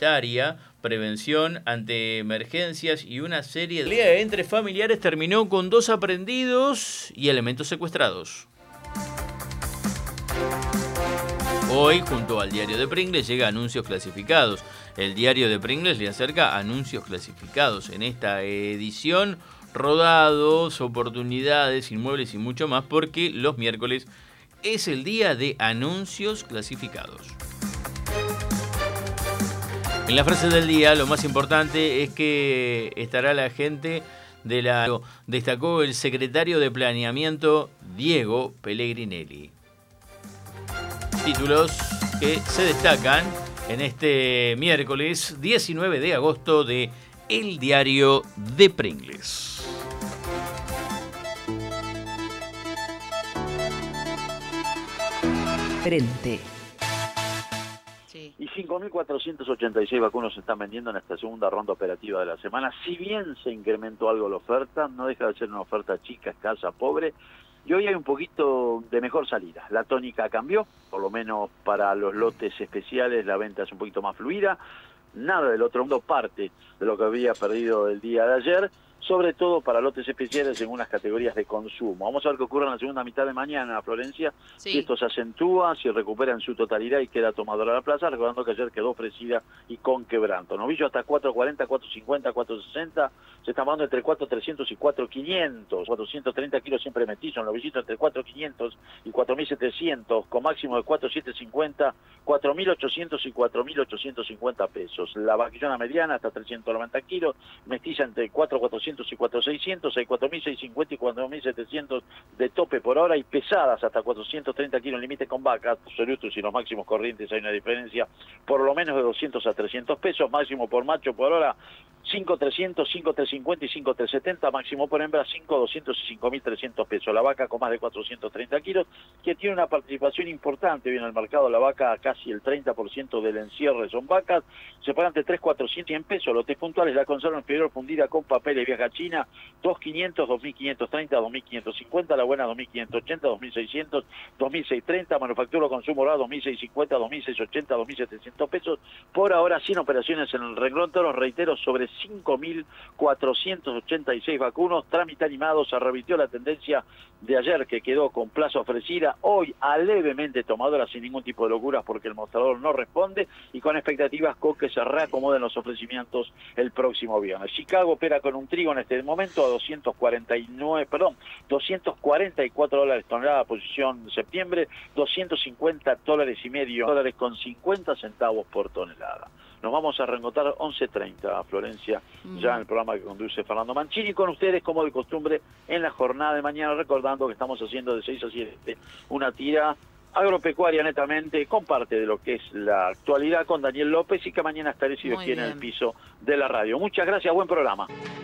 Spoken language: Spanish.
sanitaria, prevención ante emergencias y una serie de pelea entre familiares terminó con 2 aprehendidos y elementos secuestrados. Hoy, junto al diario de Pringles, llega Anuncios Clasificados. El diario de Pringles le acerca Anuncios Clasificados. En esta edición, rodados, oportunidades, inmuebles y mucho más, porque los miércoles es el día de Anuncios Clasificados. En la frase del día, lo más importante es que estará la gente de la... Destacó el secretario de Planeamiento, Diego Pellegrinelli. Títulos que se destacan en este miércoles 19 de agosto de El Diario de Pringles. Frente. Y 5.486 vacunas se están vendiendo en esta segunda ronda operativa de la semana. Si bien se incrementó algo la oferta, no deja de ser una oferta chica, escasa, pobre. Y hoy hay un poquito de mejor salida. La tónica cambió, por lo menos para los lotes especiales la venta es un poquito más fluida. Nada del otro mundo, parte de lo que había perdido el día de ayer, sobre todo para lotes especiales en unas categorías de consumo. Vamos a ver qué ocurre en la segunda mitad de mañana, Florencia, si esto se acentúa, si recupera en su totalidad y queda tomadora la plaza, recordando que ayer quedó ofrecida y con quebranto. Novillo hasta 4.40, 4.50, 4.60, se está mandando entre 4.300 y 4.500, 430 kilos siempre metizo, en novillito entre 4.500 y 4.700, con máximo de 4.750, 4.800 y 4.850 pesos. La vaquillona mediana hasta 390 kilos, mestiza entre 4.400 y 4.600, hay 4.650 y 4.700 de tope por hora, y pesadas hasta 430 kilos en límite con vacas absolutos, y los máximos corrientes hay una diferencia por lo menos de 200 a 300 pesos, máximo por macho por hora 5.300, 5.350 y 5.370, máximo por hembra 5.200 y 5.300 pesos. La vaca con más de 430 kilos, que tiene una participación importante bien en el mercado, la vaca casi el 30% del encierre son vacas, se pagan entre 3.400 y en pesos, lotes puntuales, la conserva inferior fundida con papel y viaja a China, 2.500, 2.530, 2.550, la buena 2.580, 2.600, 2.630, manufactura consumo oral 2.650, 2.680, 2.700 pesos, por ahora sin operaciones en el renglón toros, reitero, sobre 5.486 vacunos, trámite animado, se revirtió la tendencia de ayer que quedó con plaza ofrecida, hoy a levemente tomadora sin ningún tipo de locuras porque el mostrador no responde y con expectativas con que se reacomoden los ofrecimientos el próximo viernes. Chicago opera con un trigo en este momento a $244 tonelada, posición septiembre, $250.50 con 50 centavos por tonelada. Nos vamos a reencontrar 11:30, Florencia, ya en el programa que conduce Fernando Mancini, con ustedes como de costumbre en la jornada de mañana, recordando que estamos haciendo de 6 a 7 una tira agropecuaria netamente, con parte de lo que es la actualidad con Daniel López, y que mañana estaré, si Dios quiere, en el piso de la radio. Muchas gracias, buen programa.